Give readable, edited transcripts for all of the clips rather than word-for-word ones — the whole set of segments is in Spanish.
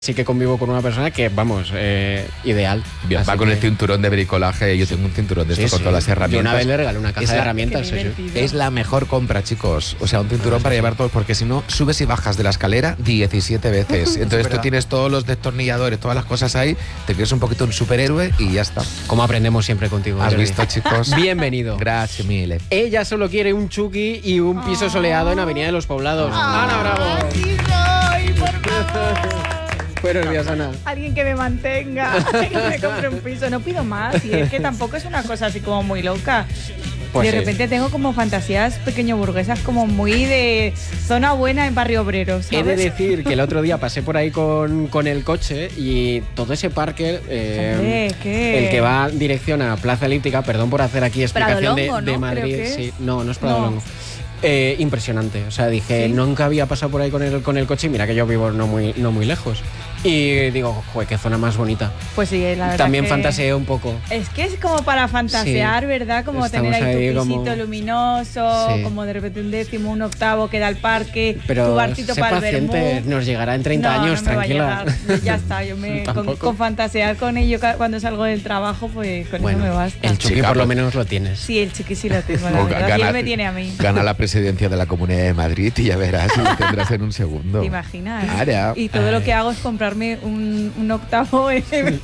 Sí que convivo con una persona que, vamos, ideal. Bien, va con el cinturón de bricolaje. Yo tengo un cinturón de esto con todas las herramientas. Yo una vez le regalé una caja de herramientas. Es la mejor compra, chicos. O sea, un cinturón para llevar todos, porque si no, subes y bajas de la escalera 17 veces. Entonces tú tienes todos los destornilladores, todas las cosas ahí, te crees un poquito un superhéroe y ya está. Como aprendemos siempre contigo. ¿Has visto, chicos? Bienvenido. Gracias, mille. Ella solo quiere un Chucky y un piso soleado en Avenida de los Poblados. ¡Ana Bravo! ¡Sí soy, por favor! Buenos días, Ana. Alguien que me mantenga, que me compre un piso. No pido más, y es que tampoco es una cosa así como muy loca. Pues de repente tengo como fantasías pequeño burguesas, como muy de zona buena en barrio obrero, ¿sabes? He de decir que el otro día pasé por ahí con el coche y todo ese parque, Hombre, ¿qué? el que va en dirección a Plaza Elíptica, perdón por hacer aquí explicación Pradolongo, de ¿no? Madrid. Creo que Sí, no es Pradolongo. Impresionante, o sea, dije, ¿Sí? nunca había pasado por ahí con el coche y mira que yo vivo no muy lejos. Y digo, joder, qué zona más bonita. Pues sí, la verdad. También que fantaseé un poco. Es que es como para fantasear, Sí. ¿verdad? Como Estamos tener ahí ahí tu pisito como... luminoso, Sí. como de repente un décimo, un octavo, queda al parque, Pero tu barcito sé para el paciente, vermú. nos llegará en 30 años, no me tranquila. Va a llegar. Ya está, yo con fantasear con ello cuando salgo del trabajo, pues con eso me basta. El Chucky Chica, por lo pues- menos lo tienes. Sí, el Chucky sí lo tengo, la O verdad. Y él me tiene a mí. Gana la presidencia de la Comunidad de Madrid y ya verás, lo tendrás en un segundo. ¿Te imaginas? Claro. Y todo lo que hago es comprarme un octavo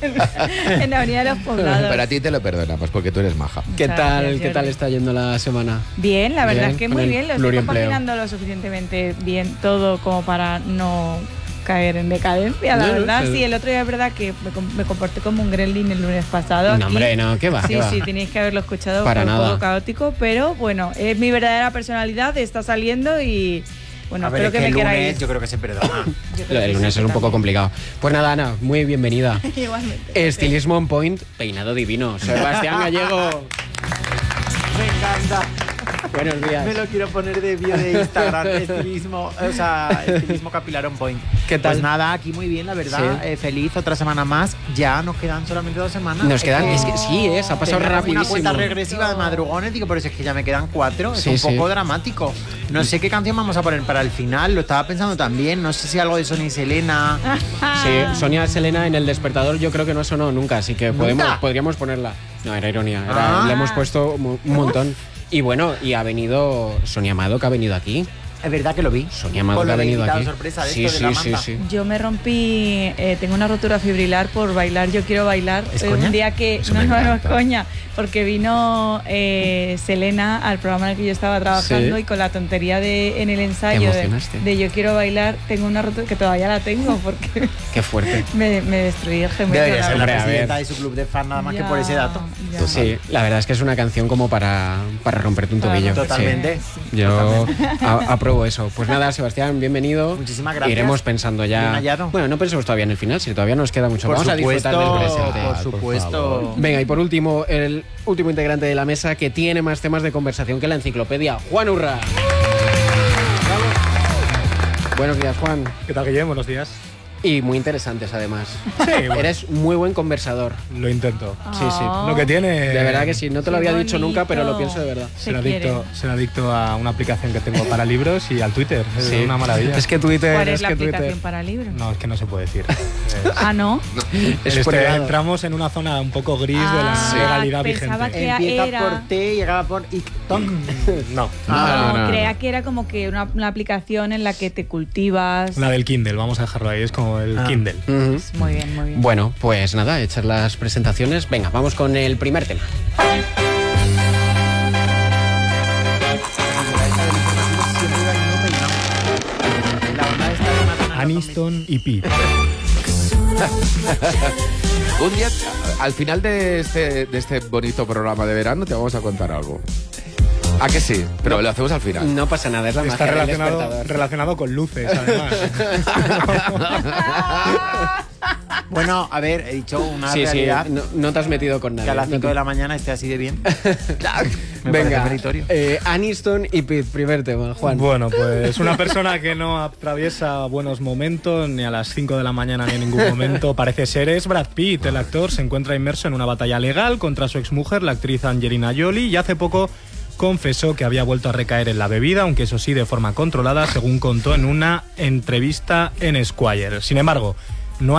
en la Avenida de los Poblados. Pero a ti te lo perdonamos porque tú eres maja. ¿Qué Muchas tal, gracias, qué tal Jordi. está yendo la semana? Bien, la verdad Bien, es que con muy el bien. Lo estoy pluriempleo. compaginando lo suficientemente bien todo como para no caer en decadencia, la No, verdad. sí. Sí, el otro día es verdad que me comporté como un gremlin el lunes pasado. No, aquí. hombre, no, ¿qué va? Sí, qué va? sí, tenéis que haberlo escuchado. Para fue nada. un poco caótico, pero bueno, es mi verdadera personalidad, está saliendo y bueno, A ver, espero es que que me el queráis. lunes yo creo que se perdona. Yo creo El que lunes sí, es un poco también. complicado. Pues nada, Ana, muy bienvenida. Igualmente. Estilismo on point, peinado divino. Sebastián Gallego. Me encanta. Buenos días. Me lo quiero poner de bio de Instagram. Estilismo capilar on point. ¿Qué tal? Pues nada, aquí muy bien, la verdad. Sí. Feliz, otra semana más. Ya nos quedan solamente 2 semanas. Nos quedan, es que sí, se ha pasado Tenemos rapidísimo. una cuenta regresiva de madrugones, digo, pero es que ya me quedan 4. Es Sí, un sí. poco dramático. No sé qué canción vamos a poner para el final. Lo estaba pensando también. No sé si algo de Sonia y Selena. Sí, Sonia Selena en El Despertador yo creo que no sonó nunca, así que podríamos ponerla. No, era ironía, le hemos puesto un montón. Y bueno, y ha venido Sonia Amado, que ha venido aquí. Es verdad que lo vi. Sonia Amado, Con que lo ha de venido invitado aquí. sorpresa de Sí, esto de la sí, manta. sí. Yo me rompí, tengo una rotura fibrilar por bailar Yo Quiero Bailar. ¿Es coña? Un día que, Eso no me es encanta. coña, porque vino Selena al programa en el que yo estaba trabajando Sí. y con la tontería en el ensayo emocionaste. de Yo Quiero Bailar, tengo una rotura que todavía la tengo porque Qué fuerte. me destruí el gemelo. Debería ser la Hombre, a presidenta ver. de su club de fans nada más Ya, que por ese dato. ya. Pues sí, la verdad es que es una canción como para romperte un Para tobillo. romper- Totalmente. Sí. Yo apruebo eso. Pues nada, Sebastián, bienvenido. Muchísimas gracias. Iremos pensando Bien ya. hallado. Bueno, no pensemos todavía en el final, si todavía nos queda mucho. Por Vamos a disfrutar del presente. por por supuesto. favor. Venga, y por último, el último integrante de la mesa que tiene más temas de conversación que la enciclopedia, Juan Urra. Buenos días, Juan. ¿Qué tal, Guillem? Buenos días. Y muy interesantes, además. Sí, bueno, Eres muy buen conversador. lo intento. Sí, sí. Oh, Lo que tiene... De verdad que sí, no te lo qué había dicho nunca, pero lo bonito. pienso de verdad. Se Ser adicto, quieren. ser adicto a una aplicación que tengo para libros y al Twitter. Es Sí. una maravilla. Es que Twitter, ¿Cuál es la que aplicación Twitter. para libros? No, es que no se puede decir. Ah, ¿no? Es privado. entramos en una zona un poco gris de la Ah, legalidad pensaba vigente. que Empieza era- por T y acaba por TikTok. No. No, no. creía que era como que una aplicación en la que te cultivas. La del Kindle, vamos a dejarlo ahí. Es como el Kindle. Ujú. Muy bien, muy bien. Bueno, pues nada, hechas las presentaciones. Venga, vamos con el primer tema. Aniston y Pete. Un día, al final de este bonito programa de verano, te vamos a contar algo. ¿A que sí? Pero lo hacemos al final. No pasa nada, es la Está magia del despertador. relacionado con luces, además. Bueno, a ver, he dicho una Sí, sí, realidad no te has metido con que a nada. las 5 de la mañana esté así de bien. Me Venga, parece meritorio. Aniston y Pete, primer tema, Juan. Bueno, pues una persona que no atraviesa buenos momentos, ni a las 5 de la mañana ni en ningún momento, parece ser, es Brad Pitt. El actor se encuentra inmerso en una batalla legal contra su exmujer, la actriz Angelina Jolie, y hace poco confesó que había vuelto a recaer en la bebida, aunque eso sí de forma controlada, según contó en una entrevista en Esquire. Sin embargo,